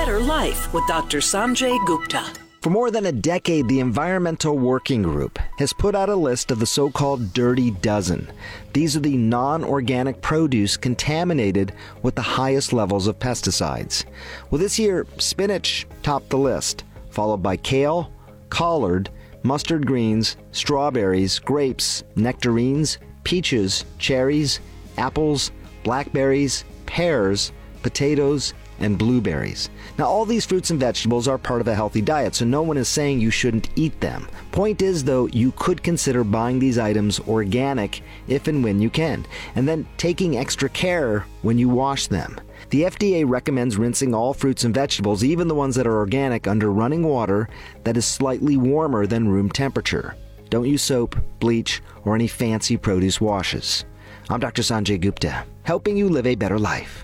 better life with Dr. Sanjay Gupta. For more than a decade, the Environmental Working Group has put out a list of the so-called Dirty Dozen. These are the non-organic produce contaminated with the highest levels of pesticides. Well, this year, spinach topped the list, followed by kale, collard, mustard greens, strawberries, grapes, nectarines, peaches, cherries, apples, blackberries, pears, potatoes, and blueberries. Now, all these fruits and vegetables are part of a healthy diet, so no one is saying you shouldn't eat them. Point is, though, you could consider buying these items organic if and when you can, and then taking extra care when you wash them. The FDA recommends rinsing all fruits and vegetables, even the ones that are organic, under running water that is slightly warmer than room temperature. Don't use soap, bleach, or any fancy produce washes. I'm Dr. Sanjay Gupta, helping you live a better life.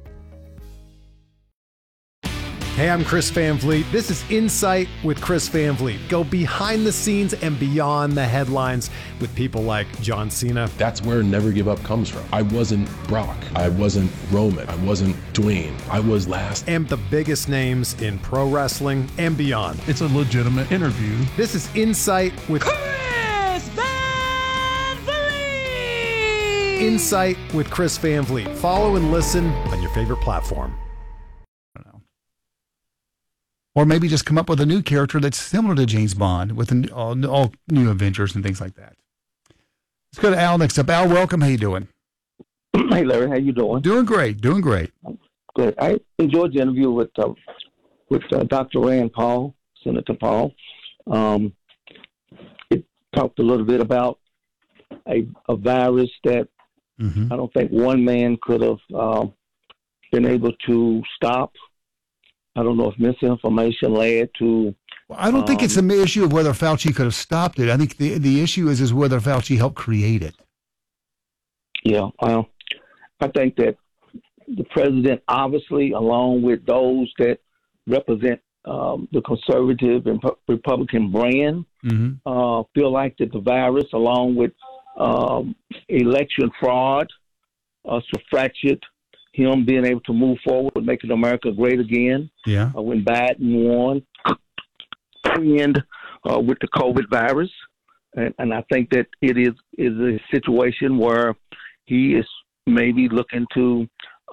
Hey, I'm Chris Van Vliet. This is Insight with Chris Van Vliet. Go behind the scenes and beyond the headlines with people like John Cena. That's where Never Give Up comes from. I wasn't Brock. I wasn't Roman. I wasn't Dwayne. I was last. And the biggest names in pro wrestling and beyond. It's a legitimate interview. This is Insight with Chris Van Vliet. Insight with Chris Van Vliet. Follow and listen on your favorite platform. Or maybe just come up with a new character that's similar to James Bond with all new Avengers and things like that. Let's go to Al next up. Al, welcome. How you doing? Hey, Larry. How you doing? Doing great. Doing great. Good. I enjoyed the interview with Dr. Rand Paul, Senator Paul. It talked a little bit about a virus that I don't think one man could have been able to stop. I don't know if misinformation led to... Well, I don't think it's an issue of whether Fauci could have stopped it. I think the issue is whether Fauci helped create it. Yeah, well, I think that the president, obviously, along with those that represent the conservative and Republican brand, feel like that the virus, along with election fraud, suffragette, him being able to move forward with making America great again. Yeah. When Biden won, and with the COVID virus, and I think that it is a situation where he is maybe looking to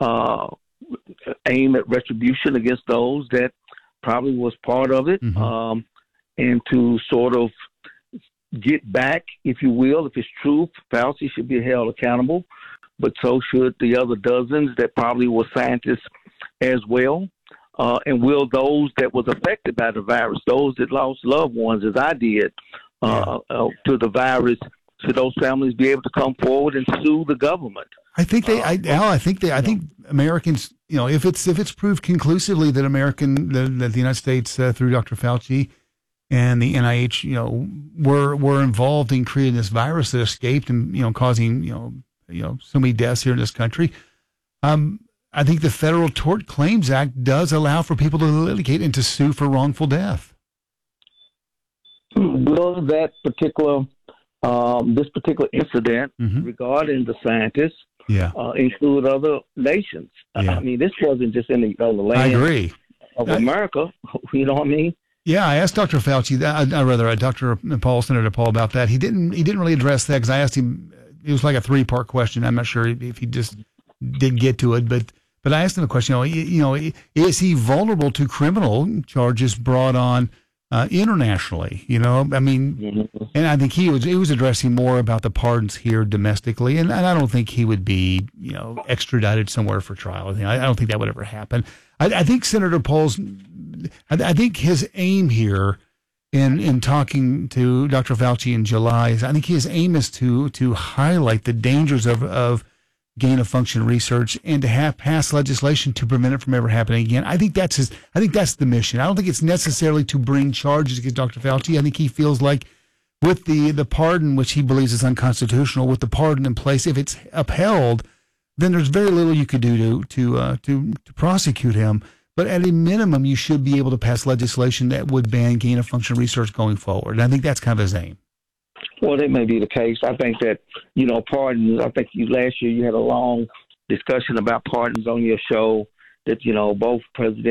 aim at retribution against those that probably was part of it, and to sort of get back, if you will, if it's true, Fauci should be held accountable. But so should the other dozens that probably were scientists as well. And will those that was affected by the virus, those that lost loved ones, as I did, to the virus, should those families be able to come forward and sue the government? I think I think Americans, if it's proved conclusively that that the United States through Dr. Fauci and the NIH, were involved in creating this virus that escaped and causing so many deaths here in this country. I think the Federal Tort Claims Act does allow for people to litigate and to sue for wrongful death. Will that particular this particular incident regarding the scientists include other nations? I mean, this wasn't just in the land of America. You know what I mean? Yeah, I asked Dr. Fauci, Dr. Paul, Senator Paul, about that. He didn't really address that because I asked him. It was like a 3-part question. I'm not sure if he just didn't get to it, but I asked him the question. Is he vulnerable to criminal charges brought on internationally? I mean, and I think he was addressing more about the pardons here domestically, and I don't think he would be extradited somewhere for trial. I don't think that would ever happen. I think Senator Paul's. I think his aim here. In talking to Dr. Fauci in July, I think his aim is to highlight the dangers of gain-of-function research and to have pass legislation to prevent it from ever happening again. I think that's the mission. I don't think it's necessarily to bring charges against Dr. Fauci. I think he feels like with the pardon, which he believes is unconstitutional, with the pardon in place, if it's upheld, then there's very little you could do to prosecute him. But at a minimum, you should be able to pass legislation that would ban gain-of-function research going forward. And I think that's kind of his aim. Well, that may be the case. I think that, pardons, I think last year you had a long discussion about pardons on your show that, both President